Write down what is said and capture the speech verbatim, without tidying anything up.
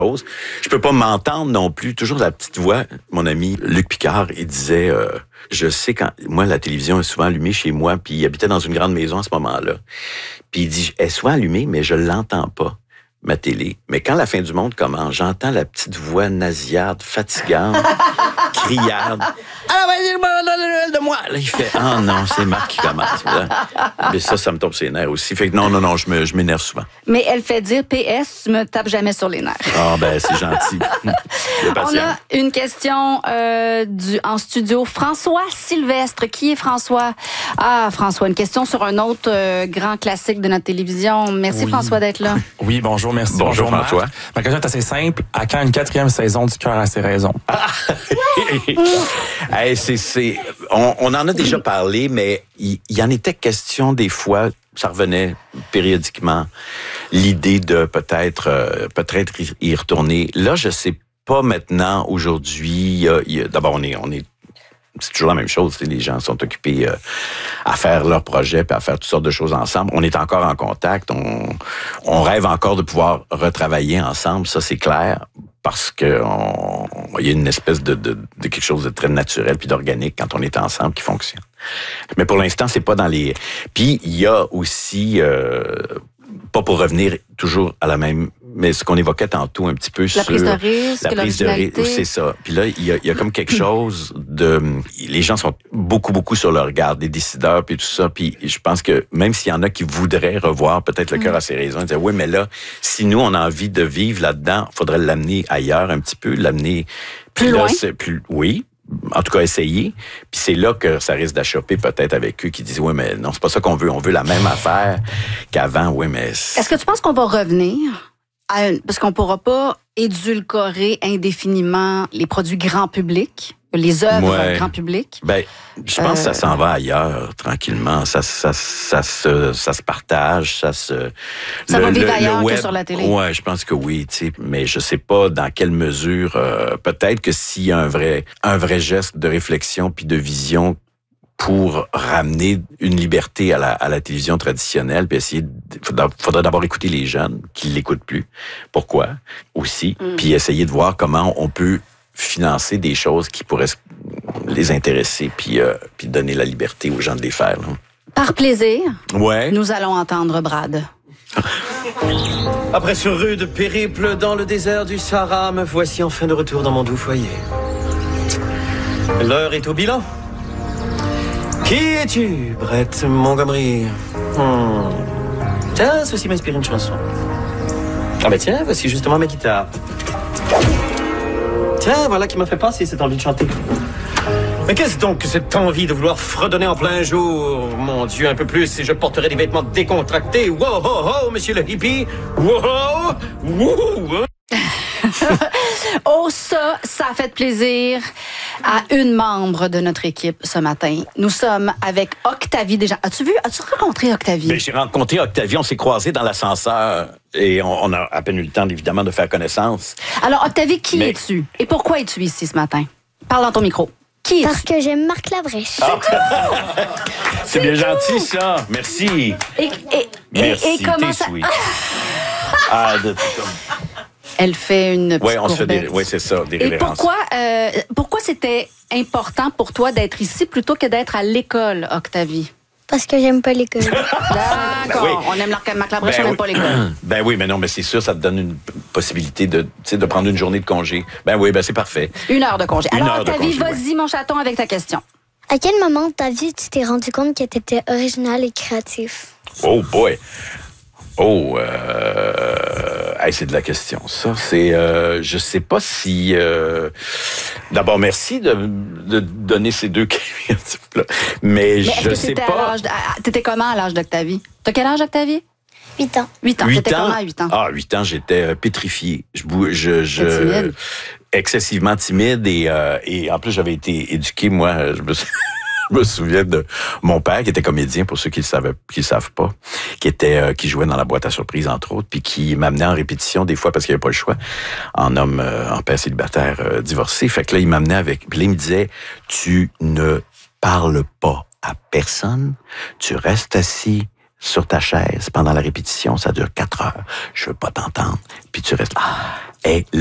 Je peux pas m'entendre non plus. Toujours la petite voix. Mon ami Luc Picard, il disait, euh, je sais quand, moi, la télévision est souvent allumée chez moi, puis il habitait dans une grande maison à ce moment-là. Puis il dit, elle est souvent allumée, mais je l'entends pas, ma télé. Mais quand la fin du monde commence, j'entends la petite voix nasillarde, fatigante, criarde. Ah, vas-y, de moi. Là, il fait, ah oh, non, c'est Marc qui commence. Là. Mais ça, ça me tombe sur les nerfs aussi. Fait que non, non, non, je, me, je m'énerve souvent. Mais elle fait dire, P S, tu me tapes jamais sur les nerfs. Ah, ben, c'est gentil. On a une question euh, du, en studio. François Sylvestre. Qui est François? Ah, François, une question sur un autre euh, grand classique de notre télévision. Merci, oui. François, d'être là. Oui, bonjour, merci. Bonjour, bonjour François. Marc. Ma question est assez simple. À quand une quatrième saison du Cœur à ses raisons? Ah. hey, c'est, c'est, on, on en a déjà parlé, mais il y, y en était question des fois, ça revenait périodiquement, l'idée de peut-être euh, peut-être y retourner. Là, je sais pas maintenant, aujourd'hui, euh, y a, d'abord, on est, on est c'est toujours la même chose. Les gens sont occupés euh, à faire leurs projets puis à faire toutes sortes de choses ensemble. On est encore en contact. On, on rêve encore de pouvoir retravailler ensemble. Ça, c'est clair. Parce que on, il y a une espèce de, de, de quelque chose de très naturel puis d'organique quand on est ensemble qui fonctionne. Mais pour l'instant, c'est pas dans les... Puis, il y a aussi... Euh, pas pour revenir toujours à la même... Mais ce qu'on évoquait tantôt un petit peu la sur... Prise de risque, la prise de risque, c'est ça. Puis là, il y a, il y a comme quelque chose de... Les gens sont beaucoup, beaucoup sur leur garde, des décideurs, puis tout ça. Puis je pense que même s'il y en a qui voudraient revoir peut-être le cœur à ses raisons, ils disent, oui, mais là, si nous, on a envie de vivre là-dedans, il faudrait l'amener ailleurs un petit peu, l'amener... Plus là, loin? C'est plus, oui. En tout cas, essayer. Puis c'est là que ça risque d'achoper peut-être avec eux qui disent, oui, mais non, c'est pas ça qu'on veut. On veut la même affaire qu'avant. Oui, mais... Est-ce que tu penses qu'on va revenir à une... Parce qu'on pourra pas édulcorer indéfiniment les produits grand public, les œuvres ouais. grand public? Ben, je pense euh... que ça s'en va ailleurs, tranquillement. Ça, ça, ça, se, ça se partage, ça se... Ça le, va vivre le, ailleurs le web, que sur la télé? Ouais, je pense que oui, tu sais, mais je sais pas dans quelle mesure... Euh, peut-être que s'il y a un vrai, un vrai geste de réflexion puis de vision pour ramener une liberté à la, à la télévision traditionnelle, puis essayer... Il faudrait d'abord écouter les jeunes qui l'écoutent plus. Pourquoi? Aussi. Mm. Puis essayer de voir comment on peut financer des choses qui pourraient les intéresser, puis, euh, puis donner la liberté aux gens de les faire. Là. Par plaisir, ouais. nous allons entendre Brad. Après ce rude périple dans le désert du Sahara, me voici enfin de retour dans mon doux foyer. L'heure est au bilan. Qui es-tu, Brett Montgomery? hmm. Tiens, ceci m'inspire une chanson. Ah ben tiens, voici justement ma guitare. Tiens, voilà qui m'a fait passer cette envie de chanter. Mais qu'est-ce donc que cette envie de vouloir fredonner en plein jour? Mon Dieu, un peu plus et je porterai des vêtements décontractés. Wow, ho, ho, monsieur le hippie. Wow, wow. Oh, ça, ça a fait plaisir à une membre de notre équipe ce matin. Nous sommes avec Octavie Desjardins. As-tu vu, as-tu rencontré Octavie? Ben, j'ai rencontré Octavie, on s'est croisés dans l'ascenseur et on, on a à peine eu le temps, évidemment, de faire connaissance. Alors, Octavie, qui Mais... es-tu? Et pourquoi es-tu ici ce matin? Parle dans ton micro. Qui es-tu? Parce que j'aime Marc Labrèche. Ah. C'est, C'est bien tout. Gentil, ça. Merci. Et, et, Merci, et, et comment t'es ça... sweet. ah, de... Elle fait une petite Oui, on se fait des, courbette. ouais, c'est ça, des Et révérences. pourquoi, euh, pourquoi c'était important pour toi d'être ici plutôt que d'être à l'école, Octavie? Parce que j'aime pas l'école. D'accord. Oui. On aime Marc Labrèche, Ben on n'aime oui. pas l'école. Ben oui, mais non, mais c'est sûr, ça te donne une possibilité de, tu sais, de prendre une journée de congé. Ben oui, ben c'est parfait. Une heure de congé. Une Alors, heure de Octavie, congé, vas-y, ouais. mon chaton, avec ta question. À quel moment de ta vie tu t'es rendu compte que tu étais original et créatif? Oh boy! Oh, euh... hey, c'est de la question, ça. C'est, euh, je sais pas si... Euh... D'abord, merci de, de donner ces deux là. Mais, Mais je est-ce que sais c'était pas... à l'âge... de- à- T'étais comment à l'âge d'Octavie? T'as quel âge, Octavie? Huit ans. Huit ans. Huit T'étais ans? comment à huit ans? Ah, huit ans, j'étais euh, pétrifié. Je, bou- je, je T'es timide? excessivement timide et, euh, et en plus, j'avais été éduqué, moi, je me suis... Je me souviens de mon père qui était comédien, pour ceux qui le savaient, qui le savent pas, qui était, euh, qui jouait dans la boîte à surprise entre autres, puis qui m'amenait en répétition des fois parce qu'il n'y avait pas le choix, en homme, euh, en père célibataire euh, divorcé. Fait que là, il m'amenait avec, puis là, il me disait, tu ne parles pas à personne, tu restes assis sur ta chaise pendant la répétition, ça dure quatre heures. Je veux pas t'entendre. Puis tu restes là. est